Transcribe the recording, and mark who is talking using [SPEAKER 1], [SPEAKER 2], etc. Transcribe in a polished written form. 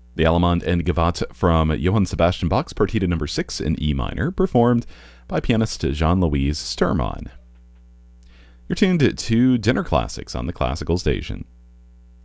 [SPEAKER 1] The Allemande and Gavotte from Johann Sebastian Bach's Partita No. 6 in E minor, performed by pianist Jean-Louis Sturman. You're tuned to Dinner Classics on the Classical Station.